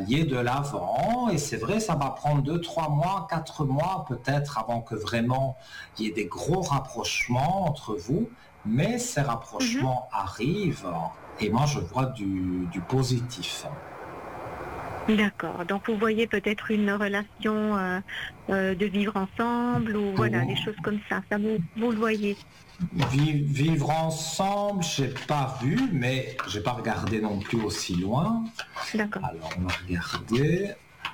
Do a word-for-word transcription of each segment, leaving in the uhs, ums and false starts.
alliez de l'avant. Et c'est vrai, ça va prendre deux, trois mois, quatre mois peut-être avant que vraiment il y ait des gros rapprochements entre vous. Mais ces Mhm. rapprochements arrivent et moi je vois du, du positif. D'accord. Donc vous voyez peut-être une relation euh, euh, de vivre ensemble ou voilà, des choses comme ça. Ça vous, vous le voyez. Vi- Vivre ensemble, j'ai pas vu, mais j'ai pas regardé non plus aussi loin. D'accord. Alors on va regarder.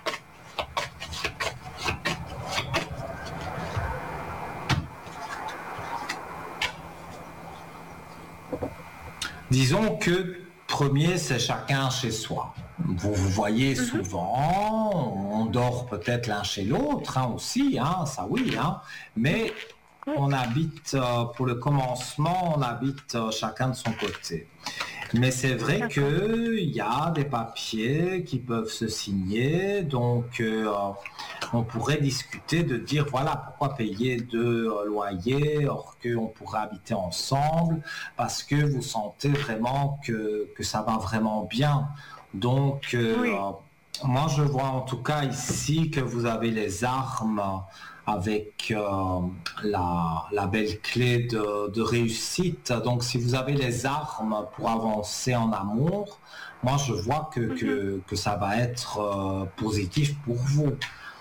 Disons que premier, c'est chacun chez soi. Vous vous voyez Mhm. souvent, on dort peut-être l'un chez l'autre hein, aussi, hein, ça oui, hein, mais Oui. on habite, euh, pour le commencement, on habite euh, chacun de son côté. Mais c'est vrai D'accord. qu'il y a des papiers qui peuvent se signer, donc euh, on pourrait discuter de dire voilà pourquoi payer deux euh, loyers alors qu'on pourrait habiter ensemble parce que vous sentez vraiment que, que ça va vraiment bien. Donc euh, Oui. moi je vois en tout cas ici que vous avez les armes avec euh, la, la belle clé de, de réussite. Donc si vous avez les armes pour avancer en amour, moi je vois que, Mhm. que, que ça va être euh, positif pour vous.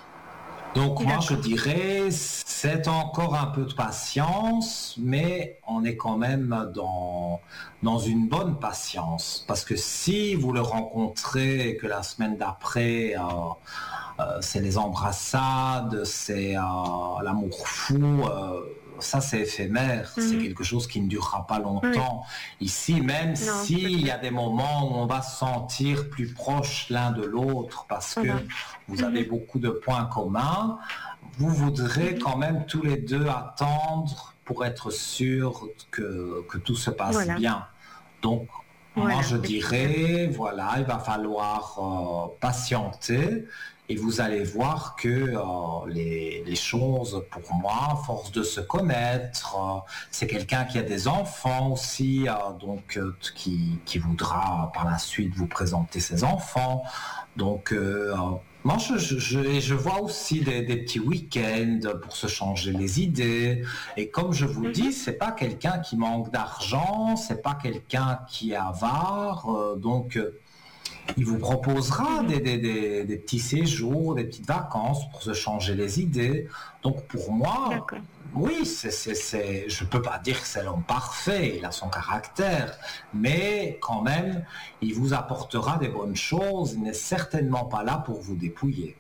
Donc moi je D'accord. dirais c'est encore un peu de patience, mais on est quand même dans, dans une bonne patience. Parce que si vous le rencontrez et que la semaine d'après euh, euh, c'est les embrassades, c'est euh, l'amour fou, euh, ça c'est éphémère, c'est Mhm. quelque chose qui ne durera pas Oui. longtemps. Ici, même Non, c'est s'il y clair. a des moments où on va se sentir plus proche l'un de l'autre parce Ça va. que vous avez Mhm. beaucoup de points communs, vous voudrez Mhm. quand même tous les deux attendre pour être sûr que, que tout se passe Voilà. bien. Donc, moi, Voilà, je c'est clair. dirais, voilà, il va falloir euh, patienter et vous allez voir que euh, les, les choses, pour moi, à force de se connaître, euh, c'est quelqu'un qui a des enfants aussi, euh, donc euh, qui, qui voudra par la suite vous présenter ses enfants. Donc, euh, moi, je, je, je, je vois aussi des, des petits week-ends pour se changer les idées. Et comme je vous Mhm. dis, c'est pas quelqu'un qui manque d'argent, c'est pas quelqu'un qui est avare. euh, donc, euh, il vous proposera Mhm. des, des, des, des petits séjours, des petites vacances pour se changer les idées. Donc, pour moi, D'accord. oui, c'est, c'est, c'est, je peux pas dire que c'est l'homme parfait, il a son caractère, mais quand même, il vous apportera des bonnes choses, il n'est certainement pas là pour vous dépouiller.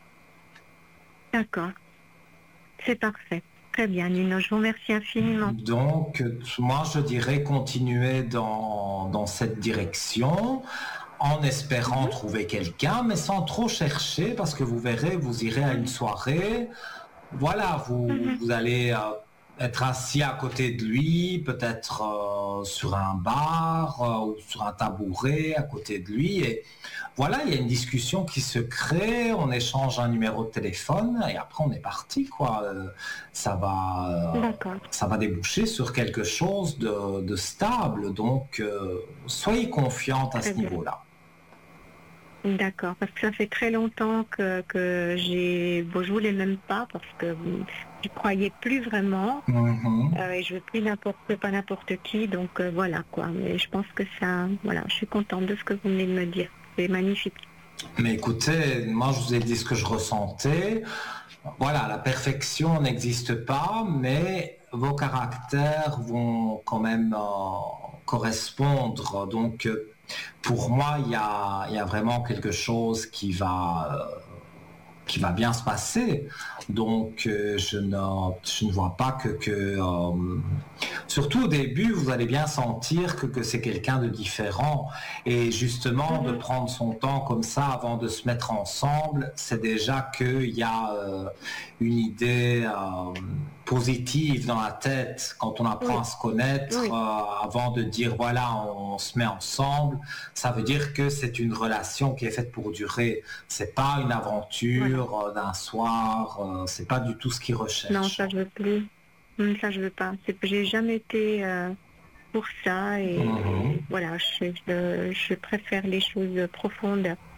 D'accord. C'est parfait. Très bien, Nino. Je vous remercie infiniment. Donc, moi, je dirais continuer dans, dans cette direction en espérant Mhm. trouver quelqu'un, mais sans trop chercher, parce que vous verrez, vous irez à une Mhm. soirée, voilà, vous, Mhm. vous allez euh, être assis à côté de lui, peut-être euh, sur un bar euh, ou sur un tabouret à côté de lui, et voilà, il y a une discussion qui se crée, on échange un numéro de téléphone et après on est parti quoi. Euh, ça va, euh, D'accord. ça va déboucher sur quelque chose de, de stable. Donc euh, soyez confiante à Très ce bien. niveau-là. D'accord. Parce que ça fait très longtemps que, que j'ai... Bon, je voulais même pas parce que euh, je croyais plus vraiment. Mhm. Euh, et je veux plus n'importe pas n'importe qui. Donc euh, voilà quoi. Mais je pense que ça... Voilà, je suis contente de ce que vous venez de me dire. C'est magnifique. Mais écoutez, moi je vous ai dit ce que je ressentais. Voilà, la perfection n'existe pas, mais vos caractères vont quand même euh, correspondre. Donc, euh, pour moi, il y a, il y a vraiment quelque chose qui va, euh, qui va bien se passer. Donc, euh, je, ne, je ne vois pas que... que euh, surtout au début, vous allez bien sentir que, que c'est quelqu'un de différent. Et justement, de Mhm. prendre son temps comme ça avant de se mettre ensemble, c'est déjà qu'il y a euh, une idée euh, positive dans la tête quand on apprend à Oui, se connaître, oui, euh, avant de dire voilà, on se met ensemble. Ça veut dire que c'est une relation qui est faite pour durer. C'est pas une voilà. aventure euh, d'un soir, euh, c'est pas du tout ce qu'ils Non, recherchent. ça je veux plus. Hum, Ça je veux pas. C'est, j'ai jamais été euh, pour ça Mhm. et voilà, je, je, je préfère les choses profondes.